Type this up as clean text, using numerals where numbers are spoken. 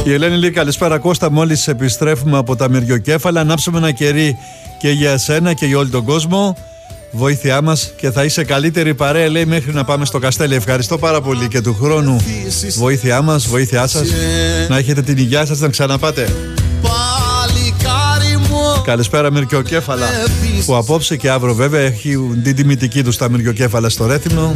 Η Ελένη λέει καλησπέρα Κώστα, μόλις επιστρέφουμε από τα Μυριοκέφαλα, ανάψαμε ένα κερί και για εσένα και για όλο τον κόσμο. Βοήθειά μας και θα είσαι καλύτερη παρέα, λέει, μέχρι να πάμε στο Καστέλι. Ευχαριστώ πάρα πολύ και του χρόνου βοήθειά μας, βοήθειά σας. Να έχετε την υγειά σας, να ξαναπάτε. Καλησπέρα Μυριοκέφαλα, που απόψε και αύριο βέβαια έχει την τιμητική του στα Μυριοκέφαλα στο Ρέθυμνο.